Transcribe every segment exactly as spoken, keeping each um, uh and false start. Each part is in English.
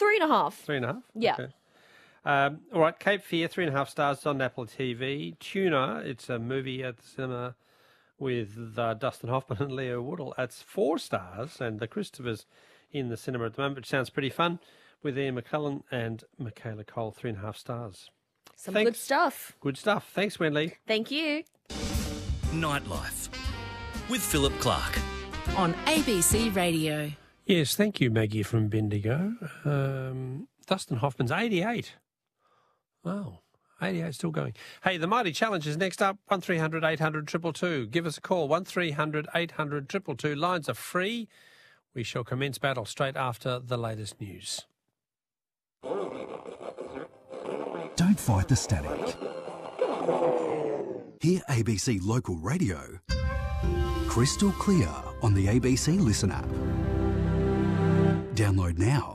three and a half. Three and a half? Yeah. Okay. Um, all right, Cape Fear, three and a half stars on Apple T V. Tuna, it's a movie at the cinema with uh, Dustin Hoffman and Leo Woodall. That's four stars, and the Christopher's in the cinema at the moment, which sounds pretty fun, with Ian McKellen and Michaela Cole, three and a half stars. Some Thanks. good stuff. Good stuff. Thanks, Wendy. Thank you. Nightlife with Philip Clark on A B C Radio. Yes, thank you, Maggie from Bendigo. Um, Dustin Hoffman's eighty-eight. Wow. eighty-eight, still going. Hey, the Mighty Challenge is next up. one three hundred eight hundred two two two. Give us a call. one three hundred eight hundred two two two. Lines are free. We shall commence battle straight after the latest news. Don't fight the static. Hear A B C Local Radio crystal clear on the A B C Listen app. Download now.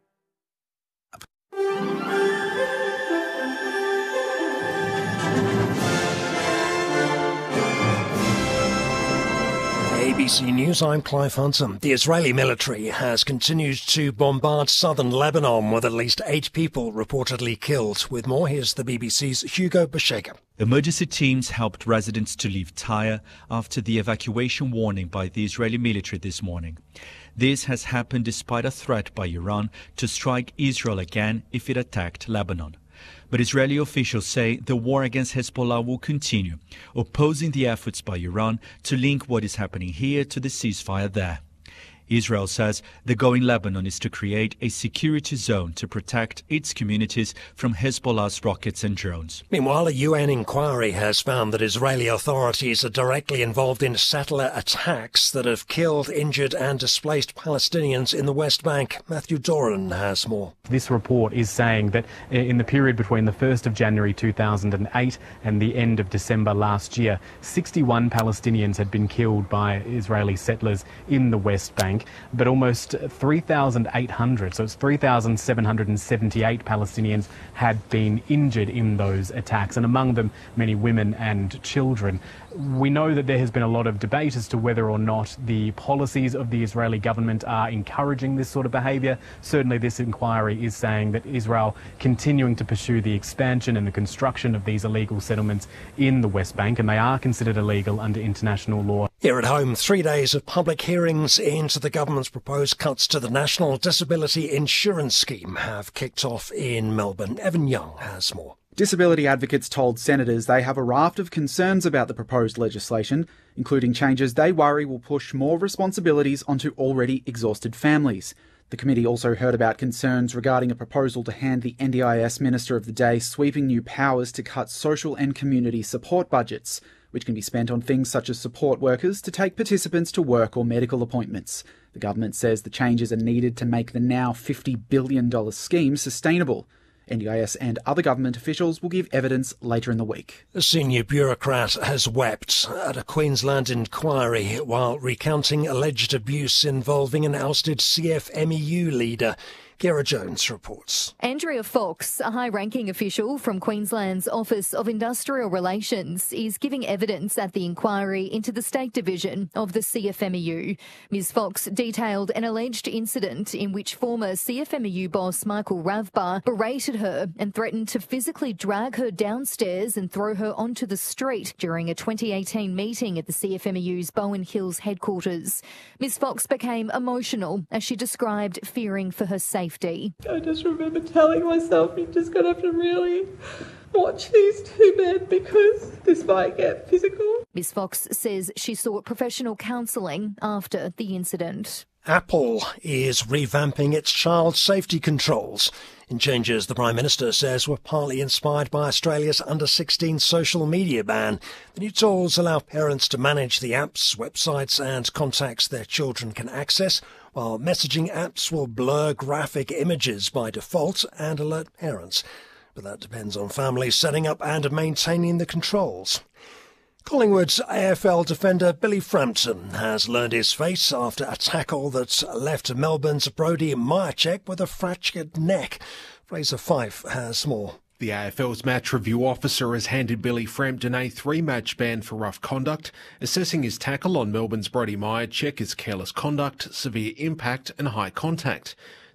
A B C News, I'm Clive Hunter. The Israeli military has continued to bombard southern Lebanon with at least eight people reportedly killed. With more, here's the B B C's Hugo Bashega. Emergency teams helped residents to leave Tyre after the evacuation warning by the Israeli military this morning. This has happened despite a threat by Iran to strike Israel again if it attacked Lebanon. But Israeli officials say the war against Hezbollah will continue, opposing the efforts by Iran to link what is happening here to the ceasefire there. Israel says the goal in Lebanon is to create a security zone to protect its communities from Hezbollah's rockets and drones. Meanwhile, a U N inquiry has found that Israeli authorities are directly involved in settler attacks that have killed, injured and displaced Palestinians in the West Bank. Matthew Doran has more. This report is saying that in the period between the first of January two thousand eight and the end of December last year, sixty-one Palestinians had been killed by Israeli settlers in the West Bank. But almost three thousand eight hundred, so it's three thousand seven hundred seventy-eight Palestinians had been injured in those attacks, and among them many women and children. We know that there has been a lot of debate as to whether or not the policies of the Israeli government are encouraging this sort of behaviour. Certainly this inquiry is saying that Israel continuing to pursue the expansion and the construction of these illegal settlements in the West Bank, and they are considered illegal under international law. Here at home, three days of public hearings into the government's proposed cuts to the National Disability Insurance Scheme have kicked off in Melbourne. Evan Young has more. Disability advocates told senators they have a raft of concerns about the proposed legislation, including changes they worry will push more responsibilities onto already exhausted families. The committee also heard about concerns regarding a proposal to hand the N D I S Minister of the Day sweeping new powers to cut social and community support budgets, which can be spent on things such as support workers to take participants to work or medical appointments. The government says the changes are needed to make the now fifty billion dollars scheme sustainable. N D I S and other government officials will give evidence later in the week. A senior bureaucrat has wept at a Queensland inquiry while recounting alleged abuse involving an ousted C F M E U leader. Kira Jones reports. Andrea Fox, a high-ranking official from Queensland's Office of Industrial Relations, is giving evidence at the inquiry into the state division of the C F M E U. Ms Fox detailed an alleged incident in which former C F M E U boss Michael Ravbar berated her and threatened to physically drag her downstairs and throw her onto the street during a twenty eighteen meeting at the C F M E U's Bowen Hills headquarters. Ms Fox became emotional as she described fearing for her safety. I just remember telling myself, you just got to have to really watch these two men because this might get physical. Miz Fox says she sought professional counselling after the incident. Apple is revamping its child safety controls in changes the Prime Minister says were partly inspired by Australia's under sixteen social media ban. The new tools allow parents to manage the apps, websites and contacts their children can access, while messaging apps will blur graphic images by default and alert parents. But that depends on families setting up and maintaining the controls. Collingwood's A F L defender Billy Frampton has learned his fate after a tackle that left Melbourne's Brodie Myercheck with a fractured neck. Fraser Fife has more. The A F L's match review officer has handed Billy Frampton a three-match ban for rough conduct, assessing his tackle on Melbourne's Brodie Myercheck as careless conduct, severe impact and high contact.